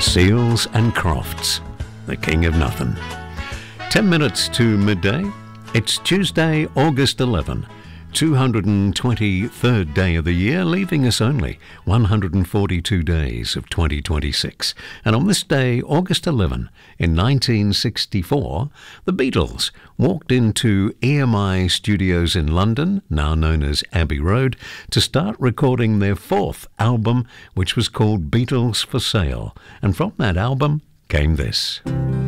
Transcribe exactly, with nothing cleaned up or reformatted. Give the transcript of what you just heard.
Seals and Crofts, the king of nothing. Ten minutes to midday. It's Tuesday, August eleventh, two hundred twenty-third day of the year, leaving us only one hundred forty-two days of twenty twenty-six. And on this day, August eleventh, in nineteen sixty-four, the Beatles walked into E M I Studios in London, now known as Abbey Road, to start recording their fourth album, which was called Beatles for Sale. And from that album came this.